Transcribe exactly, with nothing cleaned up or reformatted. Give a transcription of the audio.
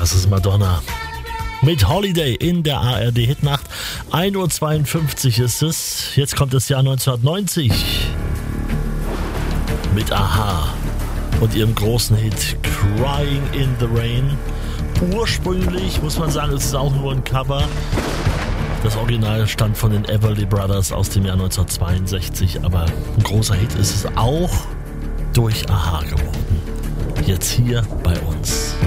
Das ist Madonna mit Holiday in der A R D-Hitnacht. ein Uhr zweiundfünfzig ist es. Jetzt kommt das Jahr neunzehnhundertneunzig mit A-ha und ihrem großen Hit Crying in the Rain. Ursprünglich, muss man sagen, ist es auch nur ein Cover. Das Original stammt von den Everly Brothers aus dem Jahr neunzehnhundertzweiundsechzig, aber ein großer Hit ist es auch durch A-ha geworden. Jetzt hier bei uns.